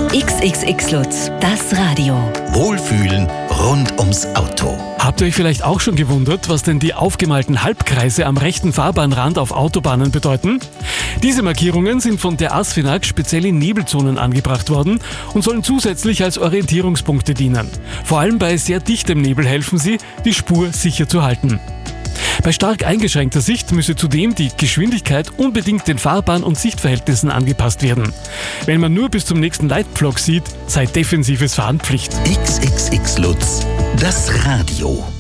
XXX Lutz, das Radio. Wohlfühlen rund ums Auto. Habt ihr euch vielleicht auch schon gewundert, was denn die aufgemalten Halbkreise am rechten Fahrbahnrand auf Autobahnen bedeuten? Diese Markierungen sind von der ASFINAG speziell in Nebelzonen angebracht worden und sollen zusätzlich als Orientierungspunkte dienen. Vor allem bei sehr dichtem Nebel helfen sie, die Spur sicher zu halten. Bei stark eingeschränkter Sicht müsse zudem die Geschwindigkeit unbedingt den Fahrbahn- und Sichtverhältnissen angepasst werden. Wenn man nur bis zum nächsten Leitpflock sieht, sei defensives Fahren Pflicht. XXX Lutz, das Radio.